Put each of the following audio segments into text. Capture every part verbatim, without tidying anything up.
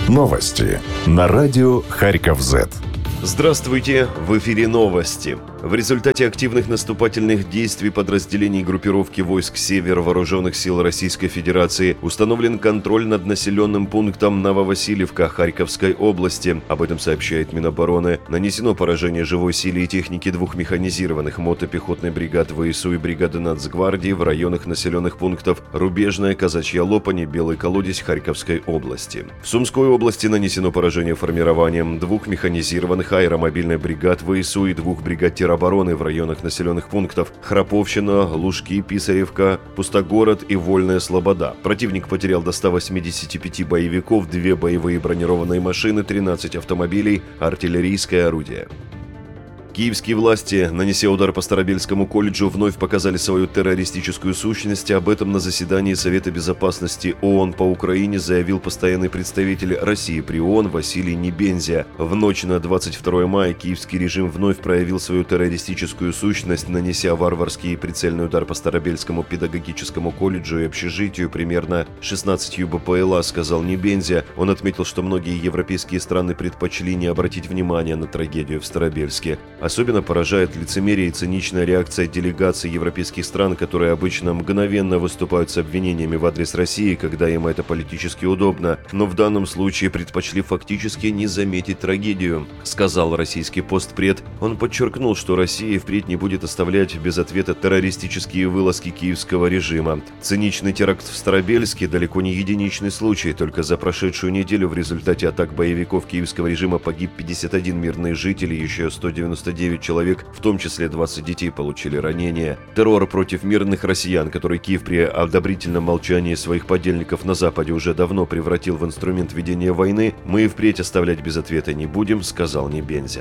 Новости на радио Харьков-Зет. Здравствуйте, в эфире новости. В результате активных наступательных действий подразделений группировки войск «Север» Вооруженных сил Российской Федерации установлен контроль над населенным пунктом Нововасильевка Харьковской области. Об этом сообщает Минобороны. Нанесено поражение живой силе и технике двух механизированных мотопехотной бригад ВСУ и бригады Нацгвардии в районах населенных пунктов Рубежная, Казачья Лопань и Белый Колодец Харьковской области. В Сумской области нанесено поражение формированием двух механизированных аэромобильных бригад ВСУ и двух бригад теробороны в районах населенных пунктов Храповщина, Лужки, Писаревка, Пустогород и Вольная Слобода. Противник потерял до ста восьмидесяти пяти боевиков, две боевые бронированные машины, тринадцать автомобилей, артиллерийское орудие. Киевские власти, нанеся удар по Старобельскому колледжу, вновь показали свою террористическую сущность. Об этом на заседании Совета безопасности ООН по Украине заявил постоянный представитель России при ООН Василий Небензя. В ночь на двадцать второе мая киевский режим вновь проявил свою террористическую сущность, нанеся варварский и прицельный удар по Старобельскому педагогическому колледжу и общежитию примерно шестнадцатью БПЛА, сказал Небензя. Он отметил, что многие европейские страны предпочли не обратить внимания на трагедию в Старобельске. Особенно поражает лицемерие и циничная реакция делегаций европейских стран, которые обычно мгновенно выступают с обвинениями в адрес России, когда им это политически удобно, но в данном случае предпочли фактически не заметить трагедию, сказал российский постпред. Он подчеркнул, что Россия впредь не будет оставлять без ответа террористические вылазки киевского режима. Циничный теракт в Старобельске далеко не единичный случай. Только за прошедшую неделю в результате атак боевиков киевского режима погиб пятьдесят один мирный житель, и еще сто девяносто девять человек, в том числе двадцать детей, получили ранения. Террор против мирных россиян, который Киев при одобрительном молчании своих подельников на Западе уже давно превратил в инструмент ведения войны, мы и впредь оставлять без ответа не будем, сказал Небензя.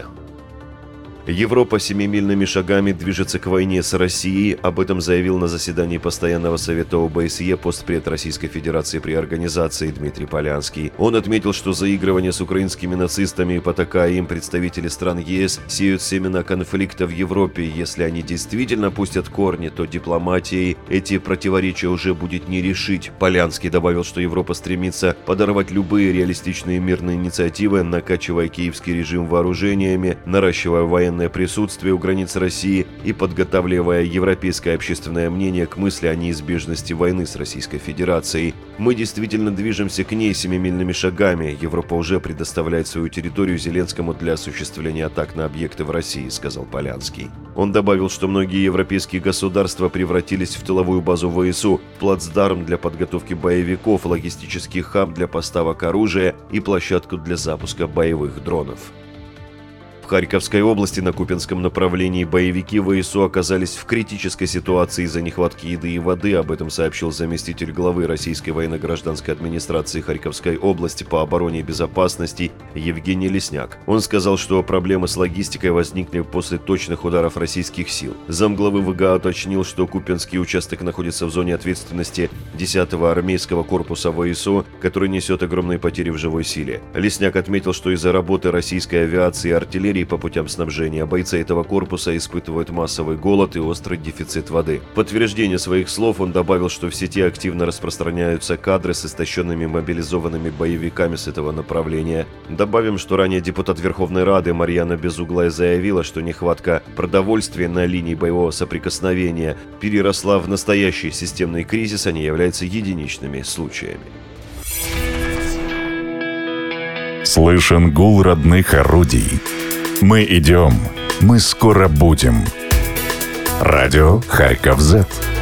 Европа семимильными шагами движется к войне с Россией. Об этом заявил на заседании Постоянного совета ОБСЕ постпред Российской Федерации при организации Дмитрий Полянский. Он отметил, что заигрывание с украинскими нацистами и потакая им представители стран ЕС сеют семена конфликта в Европе. Если они действительно пустят корни, то дипломатией эти противоречия уже будет не решить. Полянский добавил, что Европа стремится подорвать любые реалистичные мирные инициативы, накачивая киевский режим вооружениями, наращивая военные присутствие у границ России и подготавливая европейское общественное мнение к мысли о неизбежности войны с Российской Федерацией. Мы действительно движемся к ней семимильными шагами. Европа уже предоставляет свою территорию Зеленскому для осуществления атак на объекты в России, сказал Полянский. Он добавил, что многие европейские государства превратились в тыловую базу ВСУ, плацдарм для подготовки боевиков, логистический хаб для поставок оружия и площадку для запуска боевых дронов. В Харьковской области на Купянском направлении боевики ВСУ оказались в критической ситуации из-за нехватки еды и воды. Об этом сообщил заместитель главы Российской военно-гражданской администрации Харьковской области по обороне и безопасности Евгений Лесняк. Он сказал, что проблемы с логистикой возникли после точных ударов российских сил. Замглавы ВГА уточнил, что Купянский участок находится в зоне ответственности десятого армейского корпуса ВСУ, который несет огромные потери в живой силе. Лесняк отметил, что из-за работы российской авиации и артиллерии по путям снабжения бойцы этого корпуса испытывают массовый голод и острый дефицит воды. В подтверждение своих слов он добавил, что в сети активно распространяются кадры с истощенными мобилизованными боевиками с этого направления. Добавим, что ранее депутат Верховной Рады Марьяна Безуглая заявила, что нехватка продовольствия на линии боевого соприкосновения переросла в настоящий системный кризис, а не является единичными случаями. Слышен гул родных орудий. Мы идем, мы скоро будем. Радио Харьков-Зет.